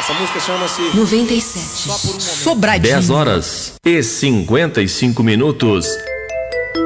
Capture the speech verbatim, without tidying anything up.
Essa música chama-se noventa e sete. Só por um Momento. Sobradinho. dez horas e cinquenta e cinco minutos.